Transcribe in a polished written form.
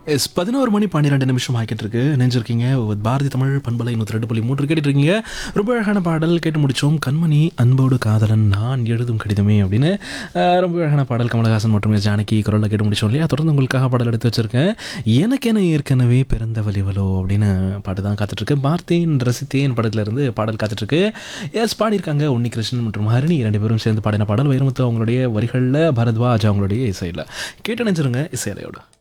S 11 மணி 12 நிமிஷம் ஆகிட்டு இருக்கு. நினைஞ்சிருக்கீங்க பாரதி தமிழ் பண்பலை 102.3 கேட்டுட்டு இருக்கீங்க. ரொம்ப அழகான பாடல் கேட்டு முடிச்சோம். கண்மணி அன்போடு காதலன் நான் எழுதும் கடிதமே அப்படின்னு ரொம்ப அழகான பாடல் கமலஹாசன் மற்றும் ஜானகி குரலில் கேட்டு முடிச்சோம் இல்லையா. தொடர்ந்து உங்களுக்காக பாடல் எடுத்து வச்சிருக்கேன். எனக்கென ஏற்கனவே பிறந்த வலிவலோ அப்படின்னு பாட்டு தான் காத்துட்ருக்கு. பார்த்தேன் ரசித்தேன் படத்துலேருந்து பாடல் காத்துட்ருக்கு. எஸ் பாடியிருக்காங்க உன்னிகிருஷ்ணன் மற்றும் ஹரிணி 2 பேரும் சேர்ந்து பாடின பாடல். வைரமுத்து அவங்களுடைய வரிகளில், பரத்வாஜ் அவங்களுடைய இசையில் கேட்டு நினைச்சிருங்க இசையலையோட.